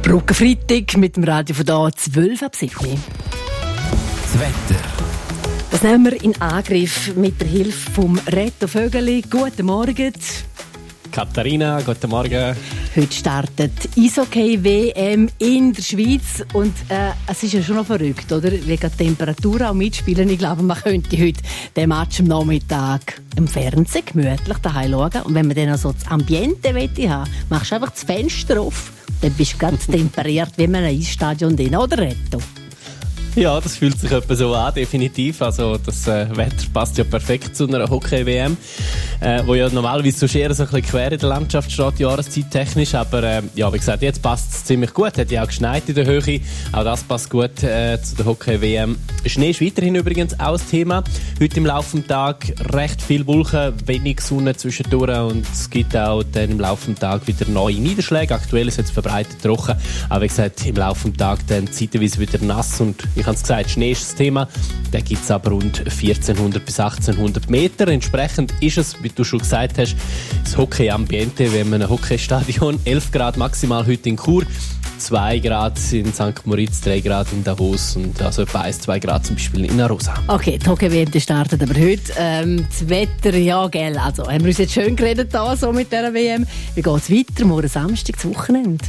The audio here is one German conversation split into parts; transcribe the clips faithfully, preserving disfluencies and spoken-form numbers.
Brückenfreitag mit dem Radio von da zwölf ab sieben. Das Wetter. Das nehmen wir in Angriff mit der Hilfe vom Reto Vögeli. Guten Morgen. Katharina, guten Morgen. Heute startet Eishockey-W M in der Schweiz und äh, es ist ja schon noch verrückt, oder? Wegen der Temperatur auch mitspielen. Ich glaube, man könnte heute den Match am Nachmittag im Fernsehen gemütlich daheim schauen. Und wenn man dann noch so das Ambiente haben, machst du einfach das Fenster auf, dann bist du gerade temperiert wie in einem Eisstadion drin, oder Reto? Ja, das fühlt sich etwa so an, definitiv. Also das äh, Wetter passt ja perfekt zu einer Hockey-W M, äh, wo ja normalerweise so eher so ein bisschen quer in der Landschaft steht, jahreszeittechnisch. Aber äh, ja, wie gesagt, jetzt passt es ziemlich gut. Hat ja auch geschneit in der Höhe. Auch das passt gut äh, zu der Hockey-W M. Schnee ist weiterhin übrigens auch das Thema. Heute im Laufe des Tages recht viel Wolken, wenig Sonne zwischendurch und es gibt auch dann im Laufe des Tages wieder neue Niederschläge. Aktuell ist es jetzt verbreitet trocken. Aber wie gesagt, im Laufe des Tages dann zeitweise wieder nass und ich habe es gesagt, Schnee ist das Thema. Da gibt es aber rund vierzehnhundert bis achtzehnhundert Meter. Entsprechend ist es, wie du schon gesagt hast, das Hockey-Ambiente, wenn man ein Hockeystadion. elf Grad maximal heute in Chur, zwei Grad in Sankt Moritz, drei Grad in Davos und also etwa eins bis zwei Grad zum Beispiel in Arosa. Okay, die Hockey-W M startet aber heute. Ähm, das Wetter, ja, gell, also haben wir uns jetzt schön geredet da, so mit dieser W M. Wie geht es weiter? Morgen Samstag, das Wochenende?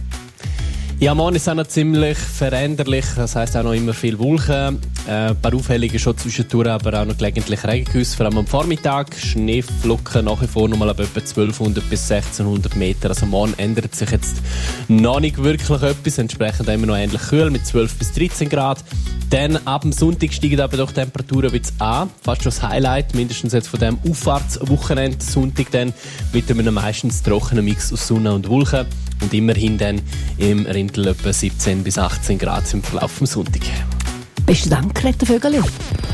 Ja, morgen ist es auch noch ziemlich veränderlich. Das heisst auch noch immer viel Wolken. Äh, ein paar Aufhellungen schon zwischendurch, aber auch noch gelegentlich Regengüsse, vor allem am Vormittag. Schneeflocken nach wie vor nochmal ab etwa zwölfhundert bis sechzehnhundert Meter. Also morgen ändert sich jetzt noch nicht wirklich etwas. Entsprechend immer noch ähnlich kühl mit zwölf bis dreizehn Grad. Dann ab dem Sonntag steigen aber doch die Temperaturen ein bisschen an. Fast schon das Highlight, mindestens jetzt von diesem Auffahrtswochenende. Sonntag dann mit einem meistens trockenen Mix aus Sonne und Wolken. Und immerhin dann im Rindl etwa siebzehn bis achtzehn Grad im Verlauf vom Sonntag. Besten Dank, Reto Vögeli.